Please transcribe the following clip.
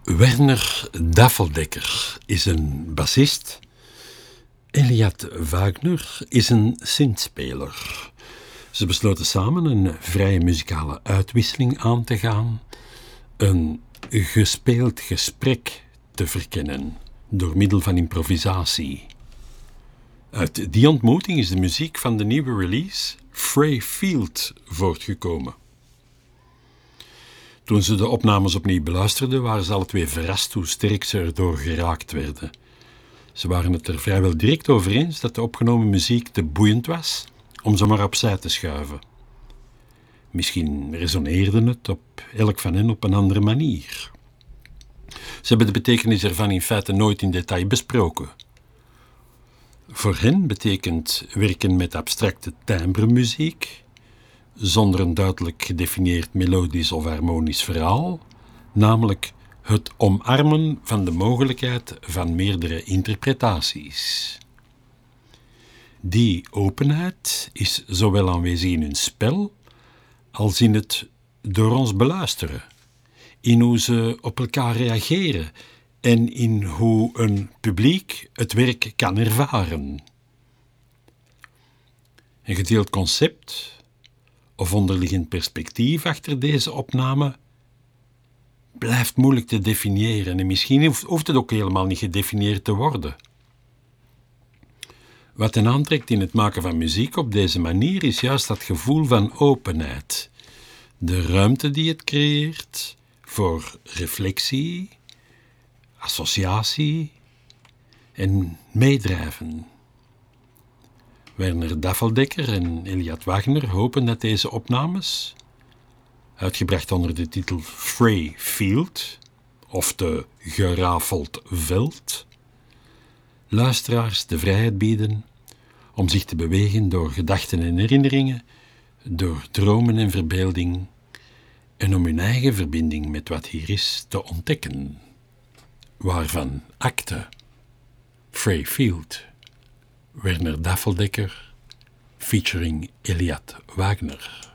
Werner Dafeldekker is een bassist. Eliat Wagner is een synthspeler. Ze besloten samen een vrije muzikale uitwisseling aan te gaan, een gespeeld gesprek te verkennen door middel van improvisatie. Uit die ontmoeting is de muziek van de nieuwe release Frey Field voortgekomen. Toen ze de opnames opnieuw beluisterden, waren ze alle twee verrast hoe sterk ze erdoor geraakt werden. Ze waren het er vrijwel direct over eens dat de opgenomen muziek te boeiend was om ze maar opzij te schuiven. Misschien resoneerde het op elk van hen op een andere manier. Ze hebben de betekenis ervan in feite nooit in detail besproken. Voor hen betekent werken met abstracte timbremuziek, zonder een duidelijk gedefinieerd melodisch of harmonisch verhaal, namelijk het omarmen van de mogelijkheid van meerdere interpretaties. Die openheid is zowel aanwezig in hun spel als in het door ons beluisteren, in hoe ze op elkaar reageren en in hoe een publiek het werk kan ervaren. Een gedeeld concept of onderliggend perspectief achter deze opname blijft moeilijk te definiëren en misschien hoeft het ook helemaal niet gedefinieerd te worden. Wat hen aantrekt in het maken van muziek op deze manier is juist dat gevoel van openheid, de ruimte die het creëert voor reflectie, associatie en meedrijven. Werner Dafeldekker en Eliat Wagner hopen dat deze opnames, uitgebracht onder de titel Frey Field, of de gerafeld veld, luisteraars de vrijheid bieden om zich te bewegen door gedachten en herinneringen, door dromen en verbeelding, en om hun eigen verbinding met wat hier is te ontdekken. Waarvan akte Frey Field, Werner Dafeldekker, featuring Eliat Wagner.